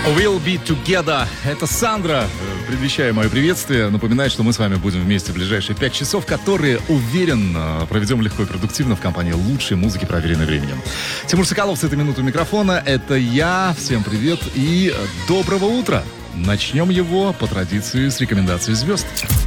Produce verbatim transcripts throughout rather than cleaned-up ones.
We'll be together. Это Сандра, предвещая мое приветствие. Напоминает, что мы с вами будем вместе в ближайшие пять часов, которые, уверен, проведем легко и продуктивно в компании лучшей музыки, проверенной временем. Тимур Соколов с этой минуты микрофона. Это я. Всем привет и доброго утра. Начнем его по традиции с рекомендаций звезд.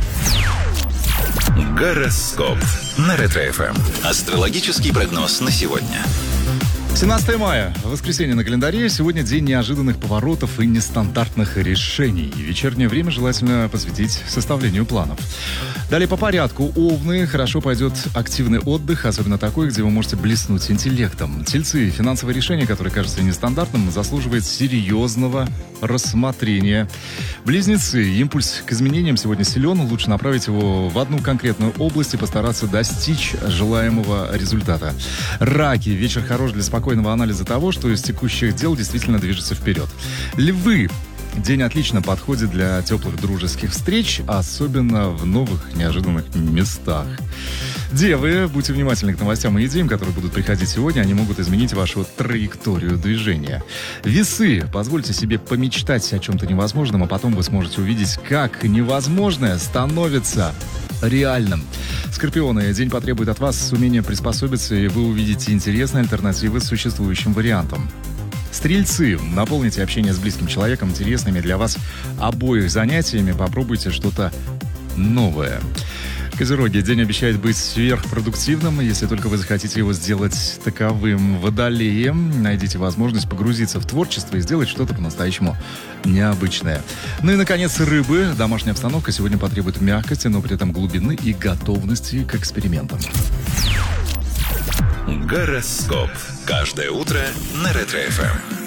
Гороскоп на Ретро-эф эм. Астрологический прогноз на сегодня. семнадцатое мая, воскресенье на календаре. Сегодня день неожиданных поворотов и нестандартных решений. Вечернее время желательно посвятить составлению планов. Далее по порядку. Овны. Хорошо пойдет активный отдых, особенно такой, где вы можете блеснуть интеллектом. Тельцы. Финансовое решение, которое кажется нестандартным, заслуживает серьезного рассмотрения. Близнецы. Импульс к изменениям сегодня силен. Лучше направить его в одну конкретную область и постараться достичь желаемого результата. Раки. Вечер хорош для спокойного анализа того, что из текущих дел действительно движется вперед. Львы. День отлично подходит для теплых дружеских встреч, особенно в новых неожиданных местах. Девы, будьте внимательны к новостям и идеям, которые будут приходить сегодня. Они могут изменить вашу траекторию движения. Весы, позвольте себе помечтать о чем-то невозможном, а потом вы сможете увидеть, как невозможное становится реальным. Скорпионы, день потребует от вас умения приспособиться, и вы увидите интересные альтернативы существующим вариантам. Стрельцы, наполните общение с близким человеком интересными для вас обоих занятиями, попробуйте что-то новое. Козероги, день обещает быть сверхпродуктивным, если только вы захотите его сделать таковым. Водолеи, найдите возможность погрузиться в творчество и сделать что-то по-настоящему необычное. Ну и, наконец, рыбы. Домашняя обстановка сегодня потребует мягкости, но при этом глубины и готовности к экспериментам. Гороскоп. Каждое утро на Ретро-эф эм.